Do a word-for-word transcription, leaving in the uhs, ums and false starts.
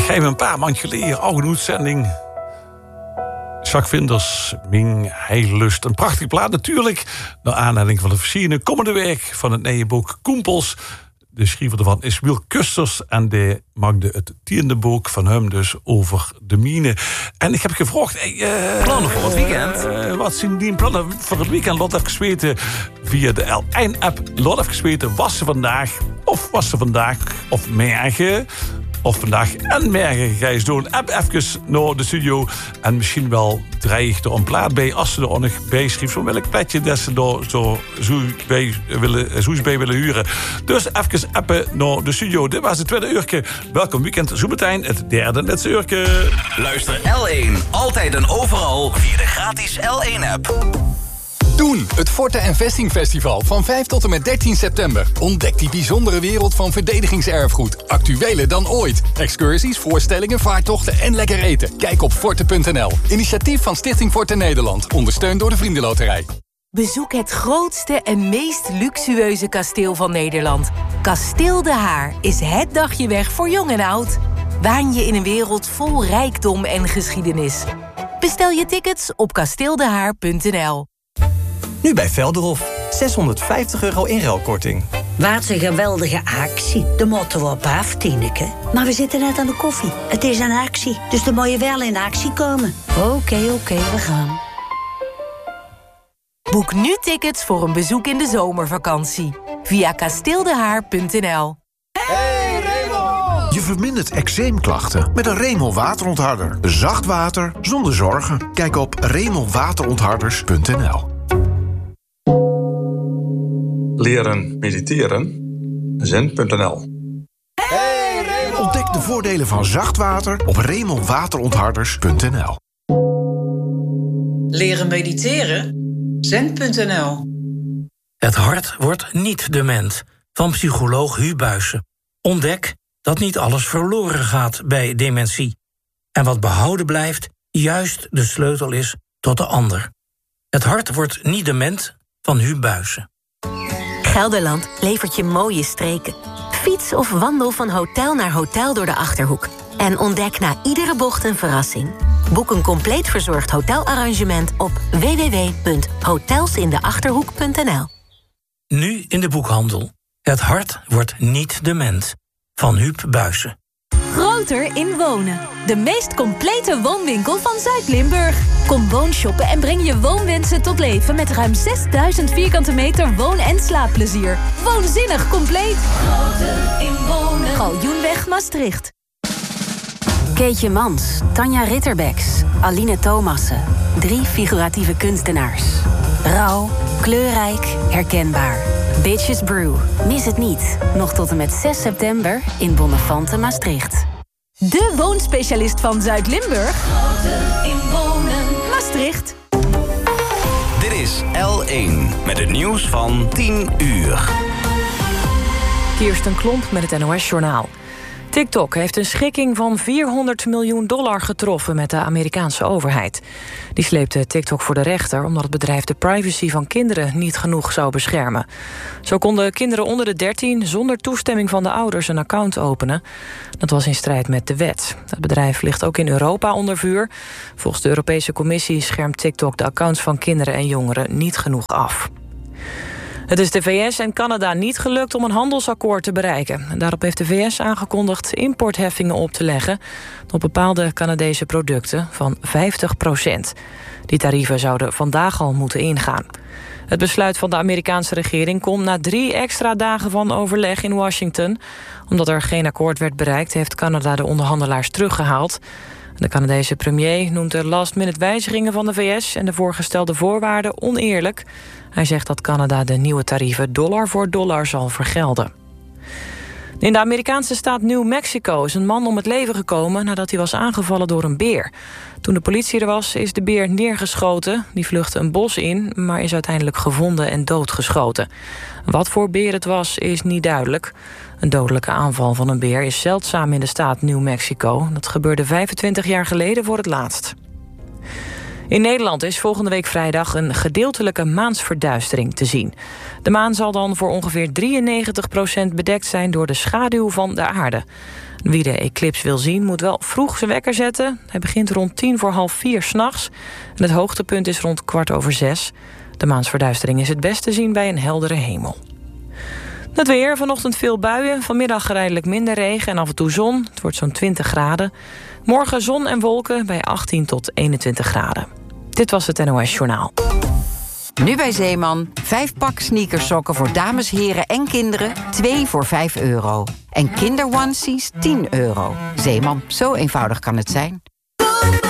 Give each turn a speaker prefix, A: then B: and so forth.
A: Ik ga even een paar maand geleden, al een uitzending. Jacques Vinders, Ming, hij lust. Een prachtig plaat natuurlijk. Naar aanleiding van de verschillende komende week van het nieuwe boek Koempels. De schrijver ervan is Wiel Kusters. En die maakte het tiende boek van hem dus over de mine. En ik heb gevraagd... Hey, uh,
B: plannen voor het weekend?
A: Uh, wat zijn die plannen voor het weekend? Laat even weten via de L één app. Laat even weten, was ze vandaag? Of was ze vandaag? Of morgen? Of vandaag en morgen ga je eens doen. App even naar de studio. En misschien wel dreigt er een plaat bij. Als ze er ook nog bij schrijft. Van welk plekje dat ze er zo, zo, bij willen, zo bij willen huren. Dus even appen naar de studio. Dit was het tweede uurtje. Welkom weekend. Zometeen het derde netse uurtje.
B: Luister L één. Altijd en overal via de gratis L één app.
C: Doen, het Forte en Vesting Festival van vijf tot en met dertien september. Ontdek die bijzondere wereld van verdedigingserfgoed. Actueler dan ooit. Excursies, voorstellingen, vaartochten en lekker eten. Kijk op forte punt n l. Initiatief van Stichting Forte Nederland. Ondersteund door de Vriendenloterij.
D: Bezoek het grootste en meest luxueuze kasteel van Nederland. Kasteel De Haar is het dagje weg voor jong en oud. Waan je in een wereld vol rijkdom en geschiedenis. Bestel je tickets op kasteeldehaar punt n l.
E: Nu bij Velderhof. zeshonderdvijftig euro inruilkorting.
F: Wat een geweldige actie. De motto op af, Tineke. Maar we zitten net aan de koffie. Het is een actie, dus dan moet je wel in actie komen.
D: Oké, okay, oké, okay, we gaan. Boek nu tickets voor een bezoek in de zomervakantie. Via kasteeldehaar punt n l.
G: Hey Raymond! Je vermindert eczeemklachten met een Remel waterontharder. Zacht water zonder zorgen. Kijk op remel waterontharders punt n l.
H: Leren mediteren. zen punt n l.
G: Hey Raymond! Ontdek de voordelen van zacht water op remel waterontharders punt n l.
I: Leren mediteren. zen punt n l.
J: Het hart wordt niet dement. Van psycholoog Huub Buijsen. Ontdek dat niet alles verloren gaat bij dementie. En wat behouden blijft, juist de sleutel is tot de ander. Het hart wordt niet dement van Huub Buijsen.
D: Gelderland levert je mooie streken. Fiets of wandel van hotel naar hotel door de Achterhoek. En ontdek na iedere bocht een verrassing. Boek een compleet verzorgd hotelarrangement op w w w punt hotels in de achterhoek punt n l.
J: Nu in de boekhandel. Het hart wordt niet dement. Van Huub Buijsen.
K: Groter in wonen. De meest complete woonwinkel van Zuid-Limburg. Kom woonshoppen en breng je woonwensen tot leven met ruim zesduizend vierkante meter woon- en slaapplezier. Woonzinnig compleet. Groter in wonen. Galjoenweg Maastricht.
L: Keetje Mans, Tanja Ritterbeks, Aline Thomassen. Drie figuratieve kunstenaars. Rauw, kleurrijk, herkenbaar. Bitches Brew. Mis het niet. Nog tot en met zes september in Bonnefante, Maastricht.
K: De woonspecialist van Zuid-Limburg. Groter in wonen. Maastricht.
B: Dit is L één met het nieuws van tien uur.
M: Kirsten Klomp met het N O S-journaal. TikTok heeft een schikking van vierhonderd miljoen dollar getroffen met de Amerikaanse overheid. Die sleepte TikTok voor de rechter omdat het bedrijf de privacy van kinderen niet genoeg zou beschermen. Zo konden kinderen onder de dertien zonder toestemming van de ouders een account openen. Dat was in strijd met de wet. Het bedrijf ligt ook in Europa onder vuur. Volgens de Europese Commissie schermt TikTok de accounts van kinderen en jongeren niet genoeg af. Het is de V S en Canada niet gelukt om een handelsakkoord te bereiken. Daarop heeft de V S aangekondigd importheffingen op te leggen op bepaalde Canadese producten van vijftig procent. Die tarieven zouden vandaag al moeten ingaan. Het besluit van de Amerikaanse regering komt na drie extra dagen van overleg in Washington. Omdat er geen akkoord werd bereikt, heeft Canada de onderhandelaars teruggehaald. De Canadese premier noemt de last-minute wijzigingen van de V S en de voorgestelde voorwaarden oneerlijk. Hij zegt dat Canada de nieuwe tarieven dollar voor dollar zal vergelden. In de Amerikaanse staat New Mexico is een man om het leven gekomen nadat hij was aangevallen door een beer. Toen de politie er was, is de beer neergeschoten. Die vluchtte een bos in, maar is uiteindelijk gevonden en doodgeschoten. Wat voor beer het was, is niet duidelijk. Een dodelijke aanval van een beer is zeldzaam in de staat New Mexico. Dat gebeurde vijfentwintig jaar geleden voor het laatst. In Nederland is volgende week vrijdag een gedeeltelijke maansverduistering te zien. De maan zal dan voor ongeveer drieënnegentig procent bedekt zijn door de schaduw van de aarde. Wie de eclips wil zien, moet wel vroeg zijn wekker zetten. Hij begint rond tien voor half vier 's nachts. En het hoogtepunt is rond kwart over zes. De maansverduistering is het best te zien bij een heldere hemel. Het weer, vanochtend veel buien, vanmiddag geleidelijk minder regen en af en toe zon. Het wordt zo'n twintig graden. Morgen zon en wolken bij achttien tot eenentwintig graden. Dit was het N O S Journaal.
N: Nu bij Zeeman, vijf pak sneakersokken voor dames, heren en kinderen, twee voor vijf euro. En kinderonesies tien euro. Zeeman, zo eenvoudig kan het zijn.